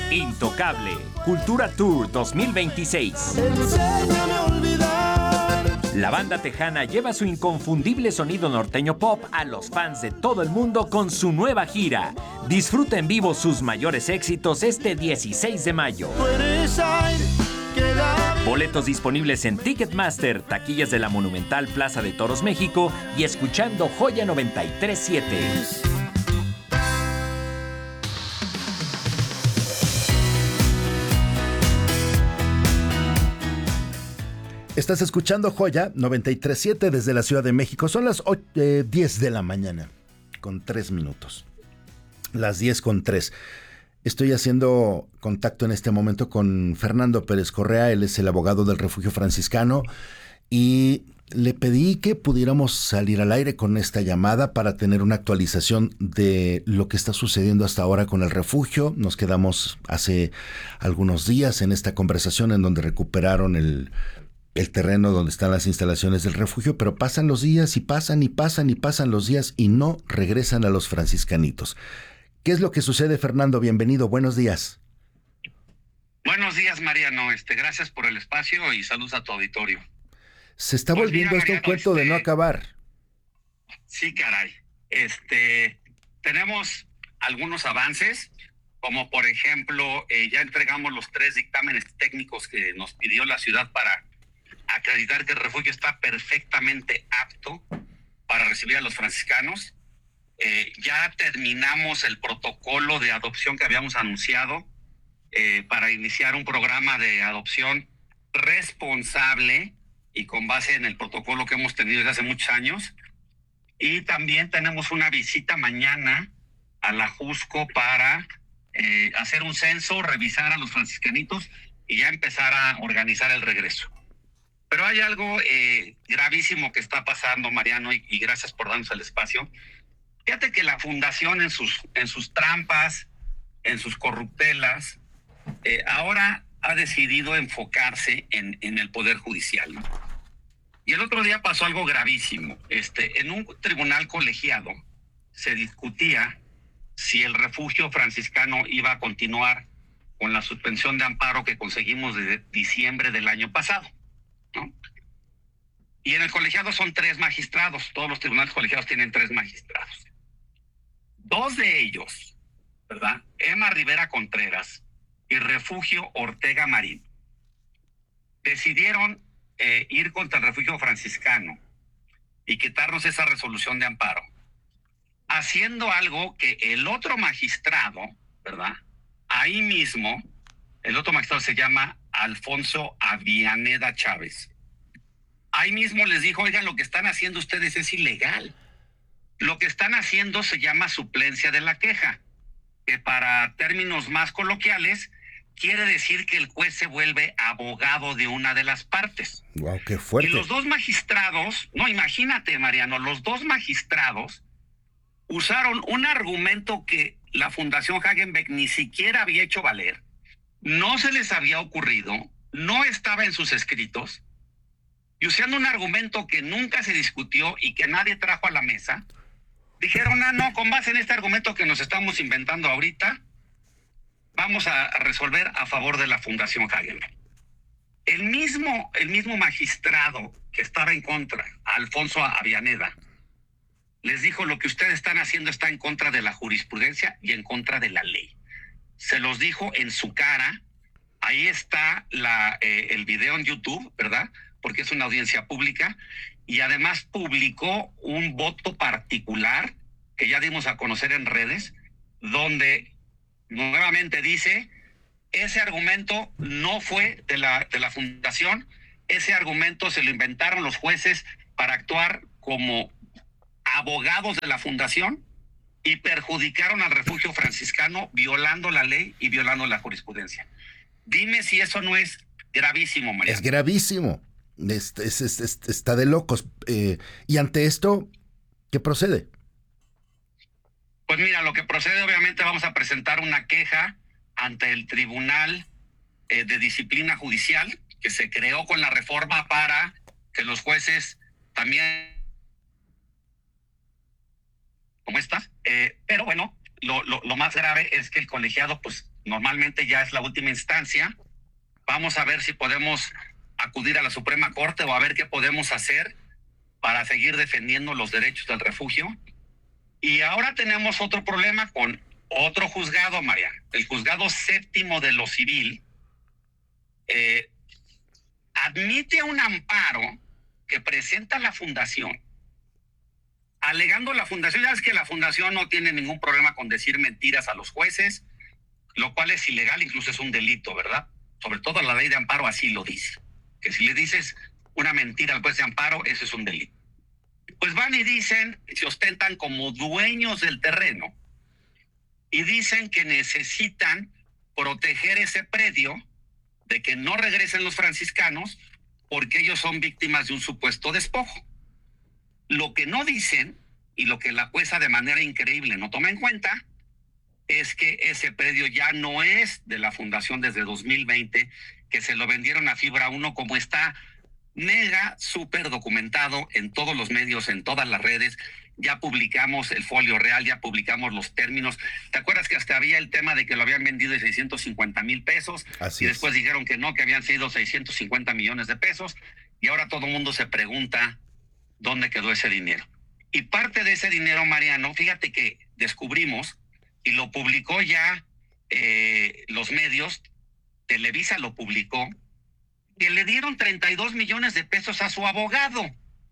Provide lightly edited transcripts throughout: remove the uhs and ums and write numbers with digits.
Intocable, Cultura Tour 2026. Enséñame a olvidar. La banda tejana lleva su inconfundible sonido norteño pop a los fans de todo el mundo con su nueva gira. Disfruta en vivo sus mayores éxitos este 16 de mayo. Tú eres aire que da. Boletos disponibles en Ticketmaster, taquillas de la Monumental Plaza de Toros México y escuchando Joya 93.7. Estás escuchando Joya 93.7 desde la Ciudad de México. Son las 10 de la mañana con 3 minutos. Las 10 con 3. Estoy haciendo contacto en este momento con Fernando Pérez Correa. Él es el abogado del Refugio Franciscano y le pedí que pudiéramos salir al aire con esta llamada para tener una actualización de lo que está sucediendo hasta ahora con el refugio. Nos quedamos hace algunos días en esta conversación en donde recuperaron el terreno donde están las instalaciones del refugio, pero pasan los días y pasan y pasan y pasan los días y no regresan a los franciscanitos. ¿Qué es lo que sucede, Fernando? Bienvenido, buenos días. Buenos días, Mariano. Gracias por el espacio y saludos a tu auditorio. Se está Pues volviendo mira, esto un Mariano, cuento de no acabar. Sí, caray. Tenemos algunos avances, como por ejemplo, ya entregamos los 3 dictámenes técnicos que nos pidió la ciudad para acreditar que el refugio está perfectamente apto para recibir a los franciscanos. Ya terminamos el protocolo de adopción que habíamos anunciado para iniciar un programa de adopción responsable y con base en el protocolo que hemos tenido desde hace muchos años. Y también tenemos una visita mañana a la Jusco para hacer un censo, revisar a los franciscanitos y ya empezar a organizar el regreso. Pero hay algo gravísimo que está pasando, Mariano, y gracias por darnos el espacio. Fíjate que la fundación en sus trampas, en sus corruptelas, ahora ha decidido enfocarse en el Poder Judicial, ¿no? Y el otro día pasó algo gravísimo. En un tribunal colegiado se discutía si el refugio franciscano iba a continuar con la suspensión de amparo que conseguimos desde diciembre del año pasado, ¿no? Y en el colegiado son 3 magistrados. Todos los tribunales colegiados tienen 3 magistrados. 2 de ellos, ¿verdad? Emma Rivera Contreras y Refugio Ortega Marín, decidieron ir contra el refugio franciscano y quitarnos esa resolución de amparo, haciendo algo que el otro magistrado, ¿verdad? Ahí mismo, el otro magistrado se llama Alfonso Avianeda Chávez. Ahí mismo les dijo, oigan, lo que están haciendo ustedes es ilegal. Lo que están haciendo se llama suplencia de la queja, que para términos más coloquiales quiere decir que el juez se vuelve abogado de una de las partes. Wow, qué fuerte. Y los 2 magistrados, no, imagínate, Mariano, los 2 magistrados usaron un argumento que la Fundación Hagenbeck ni siquiera había hecho valer, no se les había ocurrido, no estaba en sus escritos, y usando un argumento que nunca se discutió y que nadie trajo a la mesa, dijeron, no, con base en este argumento que nos estamos inventando ahorita, vamos a resolver a favor de la Fundación Hagenbeck. El mismo magistrado que estaba en contra, Alfonso Avianeda, les dijo, lo que ustedes están haciendo está en contra de la jurisprudencia y en contra de la ley. Se los dijo en su cara. Ahí está el video en YouTube, ¿verdad? Porque es una audiencia pública. Y además publicó un voto particular que ya dimos a conocer en redes, donde nuevamente dice, ese argumento no fue de la fundación, ese argumento se lo inventaron los jueces para actuar como abogados de la fundación y perjudicaron al refugio franciscano violando la ley y violando la jurisprudencia. Dime si eso no es gravísimo, María. Es gravísimo. Está de locos. Y ante esto, ¿qué procede? Pues mira, lo que procede, obviamente vamos a presentar una queja ante el Tribunal de Disciplina Judicial que se creó con la reforma para que los jueces también... ¿Cómo estás? Pero bueno, lo más grave es que el colegiado, pues normalmente ya es la última instancia. Vamos a ver si podemos acudir a la Suprema Corte o a ver qué podemos hacer para seguir defendiendo los derechos del refugio. Y ahora tenemos otro problema con otro juzgado, María. El juzgado séptimo de lo civil admite un amparo que presenta la fundación, alegando la fundación, ya es que la fundación no tiene ningún problema con decir mentiras a los jueces, lo cual es ilegal, incluso es un delito, ¿verdad? Sobre todo la ley de amparo así lo dice, que si le dices una mentira al juez de amparo, eso es un delito. Pues van y dicen, se ostentan como dueños del terreno y dicen que necesitan proteger ese predio de que no regresen los franciscanos porque ellos son víctimas de un supuesto despojo. Lo que no dicen, y lo que la jueza de manera increíble no toma en cuenta, es que ese predio ya no es de la fundación desde 2020, que se lo vendieron a Fibra 1, como está mega súper documentado en todos los medios, en todas las redes. Ya publicamos el folio real, ya publicamos los términos. ¿Te acuerdas que hasta había el tema de que lo habían vendido de 650,000 pesos? Así y es. después dijeron que no, que habían sido 650 millones de pesos. Y ahora todo el mundo se pregunta dónde quedó ese dinero. Y parte de ese dinero, Mariano, fíjate que descubrimos, y lo publicó ya los medios, Televisa lo publicó, que le dieron 32 millones de pesos a su abogado.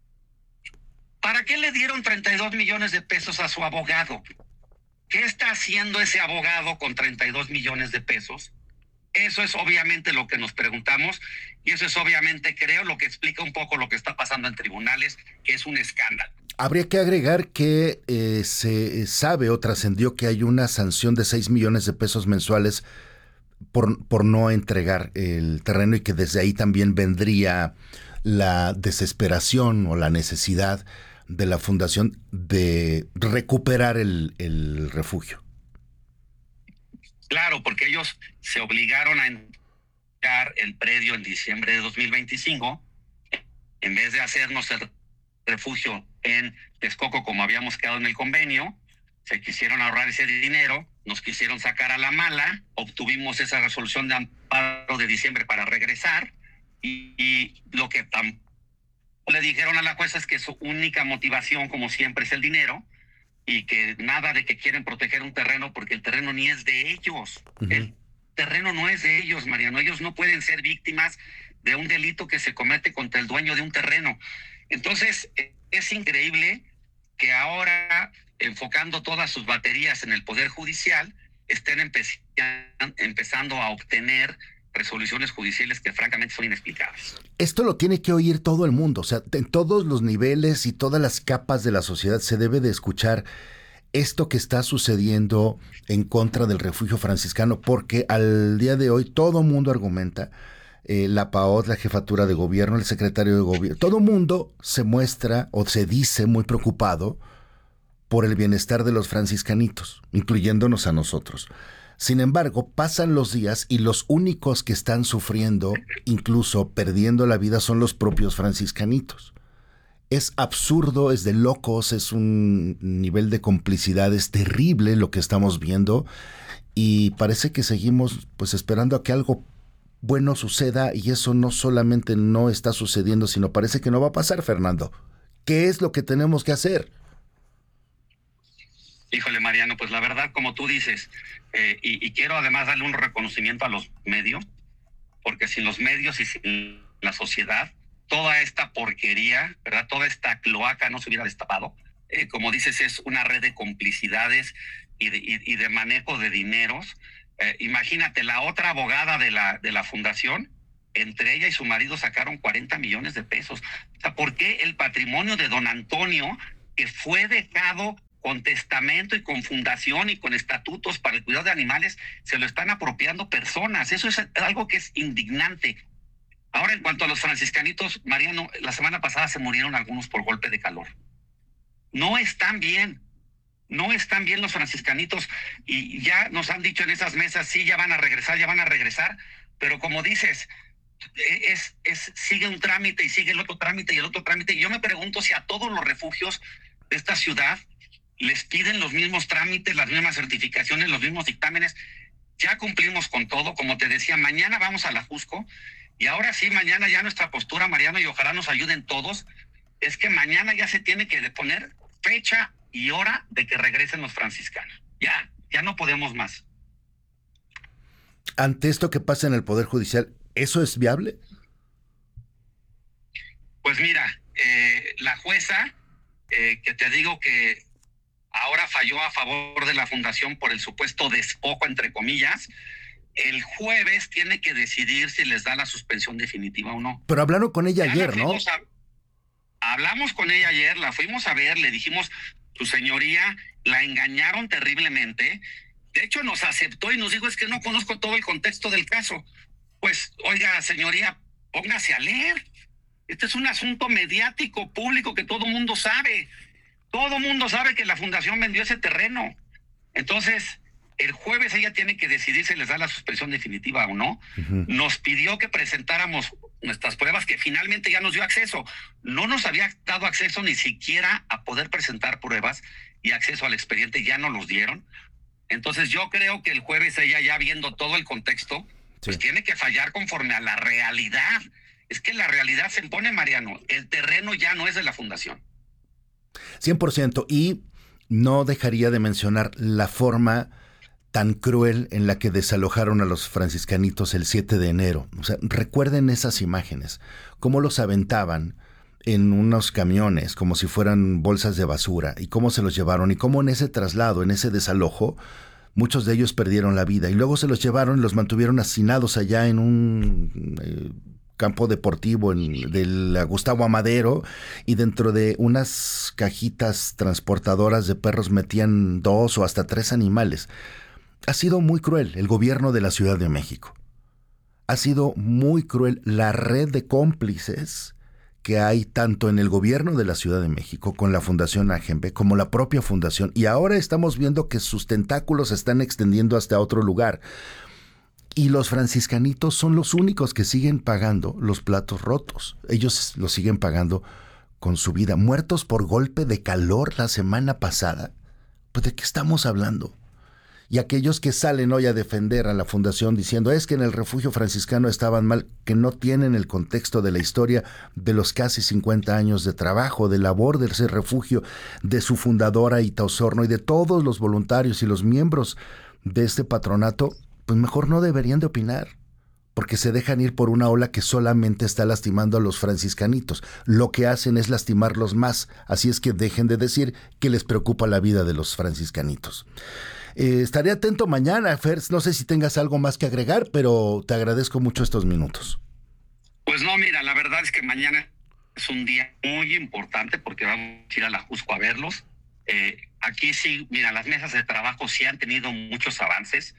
¿Para qué le dieron 32 millones de pesos a su abogado? ¿Qué está haciendo ese abogado con 32 millones de pesos? Eso es obviamente lo que nos preguntamos, y eso es obviamente, creo, lo que explica un poco lo que está pasando en tribunales, que es un escándalo. Habría que agregar que se sabe o trascendió que hay una sanción de 6 millones de pesos mensuales por no entregar el terreno, y que desde ahí también vendría la desesperación o la necesidad de la fundación de recuperar el refugio. Claro, porque ellos se obligaron a entregar el predio en diciembre de 2025, en vez de hacernos el refugio en Texcoco como habíamos quedado en el convenio. Se quisieron ahorrar ese dinero, nos quisieron sacar a la mala, obtuvimos esa resolución de amparo de diciembre para regresar, y lo que le dijeron a la jueza es que su única motivación, como siempre, es el dinero, y que nada de que quieren proteger un terreno, porque el terreno ni es de ellos. Uh-huh. El terreno no es de ellos, Mariano. Ellos no pueden ser víctimas de un delito que se comete contra el dueño de un terreno. Entonces, es increíble que ahora, enfocando todas sus baterías en el Poder Judicial, estén empezando a obtener resoluciones judiciales que francamente son inexplicables. Esto lo tiene que oír todo el mundo, o sea, en todos los niveles y todas las capas de la sociedad se debe de escuchar esto que está sucediendo en contra del refugio franciscano, porque al día de hoy todo el mundo argumenta, la PAOT, la jefatura de gobierno, el secretario de gobierno, todo el mundo se muestra o se dice muy preocupado por el bienestar de los franciscanitos, incluyéndonos a nosotros. Sin embargo, pasan los días y los únicos que están sufriendo, incluso perdiendo la vida, son los propios franciscanitos. Es absurdo, es de locos, es un nivel de complicidad, es terrible lo que estamos viendo, y parece que seguimos pues esperando a que algo bueno suceda, y eso no solamente no está sucediendo, sino parece que no va a pasar, Fernando. ¿Qué es lo que tenemos que hacer? Híjole, Mariano, pues la verdad, como tú dices, y quiero además darle un reconocimiento a los medios, porque sin los medios y sin la sociedad, toda esta porquería, ¿verdad? Toda esta cloaca no se hubiera destapado. Como dices, es una red de complicidades y de manejo de dineros. Imagínate, la otra abogada de la fundación, entre ella y su marido sacaron 40 millones de pesos. O sea, ¿por qué el patrimonio de don Antonio, que fue dejado con testamento y con fundación y con estatutos para el cuidado de animales, se lo están apropiando personas? Eso es algo que es indignante. Ahora, en cuanto a los franciscanitos, Mariano, la semana pasada se murieron algunos por golpe de calor. No están bien los franciscanitos, y ya nos han dicho en esas mesas, sí, ya van a regresar, pero como dices, sigue un trámite y sigue el otro trámite y el otro trámite, y yo me pregunto si a todos los refugios de esta ciudad les piden los mismos trámites, las mismas certificaciones, los mismos dictámenes. Ya cumplimos con todo. Como te decía, mañana vamos a la Jusco. Y ahora sí, mañana ya nuestra postura, Mariano, y ojalá nos ayuden todos, es que mañana ya se tiene que poner fecha y hora de que regresen los franciscanos. Ya no podemos más. Ante esto que pasa en el Poder Judicial, ¿eso es viable? Pues mira, la jueza, que te digo que ahora falló a favor de la fundación por el supuesto despojo, entre comillas, el jueves tiene que decidir si les da la suspensión definitiva o no. Pero hablaron con ella ayer, ¿no? Hablamos con ella ayer, la fuimos a ver, le dijimos, su señoría, la engañaron terriblemente. De hecho, nos aceptó y nos dijo, es que no conozco todo el contexto del caso. Pues, oiga, señoría, póngase a leer. Este es un asunto mediático, público, que todo mundo sabe. Todo mundo sabe que la fundación vendió ese terreno. Entonces, el jueves ella tiene que decidir si les da la suspensión definitiva o no. Uh-huh. Nos pidió que presentáramos nuestras pruebas, que finalmente ya nos dio acceso. No nos había dado acceso ni siquiera a poder presentar pruebas, y acceso al expediente ya no los dieron. Entonces yo creo que el jueves ella, ya viendo todo el contexto, pues tiene que fallar conforme a la realidad. Es que la realidad se impone, Mariano. El terreno ya no es de la fundación. 100%. Y no dejaría de mencionar la forma tan cruel en la que desalojaron a los franciscanitos el 7 de enero. O sea, recuerden esas imágenes, cómo los aventaban en unos camiones como si fueran bolsas de basura, y cómo se los llevaron, y cómo en ese traslado, en ese desalojo, muchos de ellos perdieron la vida, y luego se los llevaron y los mantuvieron hacinados allá en un campo deportivo del Gustavo Amadero, y dentro de unas cajitas transportadoras de perros metían 2 o hasta 3 animales. Ha sido muy cruel el gobierno de la Ciudad de México. Ha sido muy cruel la red de cómplices que hay tanto en el gobierno de la Ciudad de México con la Fundación Agenbe como la propia fundación, y ahora estamos viendo que sus tentáculos se están extendiendo hasta otro lugar. Y los franciscanitos son los únicos que siguen pagando los platos rotos. Ellos los siguen pagando con su vida. Muertos por golpe de calor la semana pasada. ¿Pues de qué estamos hablando? Y aquellos que salen hoy a defender a la fundación diciendo es que en el refugio franciscano estaban mal, que no tienen el contexto de la historia de los casi 50 años de trabajo, de labor de ese refugio, de su fundadora Ita Osorno y de todos los voluntarios y los miembros de este patronato, pues mejor no deberían de opinar, porque se dejan ir por una ola que solamente está lastimando a los franciscanitos. Lo que hacen es lastimarlos más, así es que dejen de decir que les preocupa la vida de los franciscanitos. Estaré atento mañana, Fer, no sé si tengas algo más que agregar, pero te agradezco mucho estos minutos. Pues no, mira, la verdad es que mañana es un día muy importante porque vamos a ir a la Jusco a verlos. Aquí sí, mira, las mesas de trabajo sí han tenido muchos avances.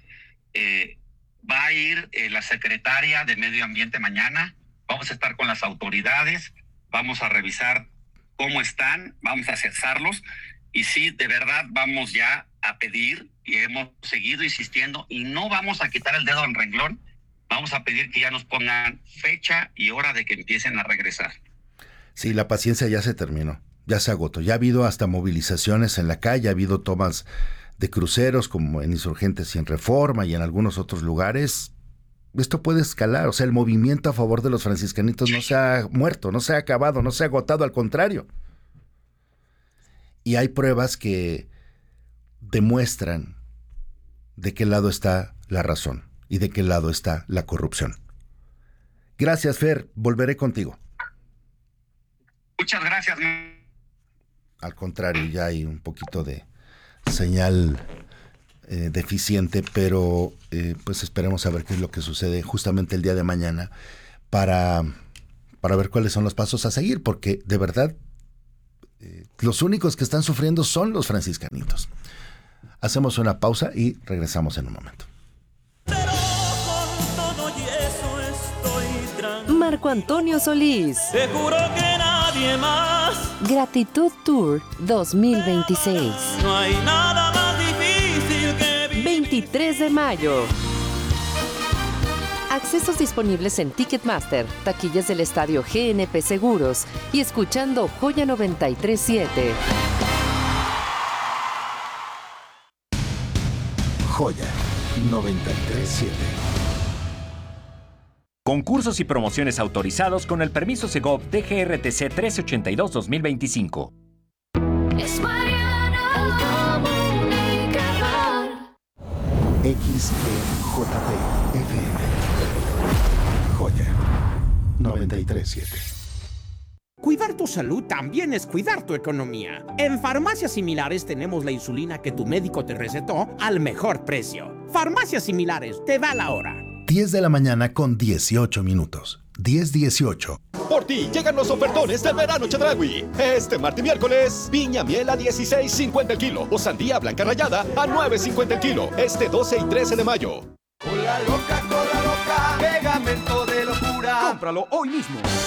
Va a ir la secretaria de Medio Ambiente mañana, vamos a estar con las autoridades, vamos a revisar cómo están, vamos a cesarlos, y sí, de verdad vamos ya a pedir, y hemos seguido insistiendo, y no vamos a quitar el dedo en renglón, vamos a pedir que ya nos pongan fecha y hora de que empiecen a regresar. Sí, la paciencia ya se terminó, ya se agotó, ya ha habido hasta movilizaciones en la calle, ha habido tomas de cruceros como en Insurgentes y en Reforma y en algunos otros lugares. Esto puede escalar, o sea, el movimiento a favor de los franciscanitos no se ha muerto, no se ha acabado, no se ha agotado, al contrario. Y hay pruebas que demuestran de qué lado está la razón y de qué lado está la corrupción. Gracias, Fer, volveré contigo. Muchas gracias. Al contrario, ya hay un poquito de señal deficiente, pero pues esperemos a ver qué es lo que sucede justamente el día de mañana para ver cuáles son los pasos a seguir, porque de verdad los únicos que están sufriendo son los franciscanitos. Hacemos una pausa y regresamos en un momento. Marco Antonio Solís. Te juro que nadie más. Gratitud Tour 2026. No hay nada más difícil que vivir. 23 de mayo. Accesos disponibles en Ticketmaster, taquillas del estadio GNP Seguros y escuchando Joya 93.7. Joya 93.7. Concursos y promociones autorizados con el permiso Segov DGRTC 1382-2025. Es Mariano el comunicador. XEJP FM. Joya 93.7. Cuidar tu salud también es cuidar tu economía. En Farmacias Similares tenemos la insulina que tu médico te recetó al mejor precio. Farmacias Similares, te da la hora. 10 de la mañana con 18 minutos. 10:18. Por ti llegan los ofertones del verano Chedraui. Este martes y miércoles, piña miel a 16.50 el kilo o sandía blanca rallada a 9.50 el kilo. Este 12 y 13 de mayo. Cola loca, pegamento de locura. Cómpralo hoy mismo.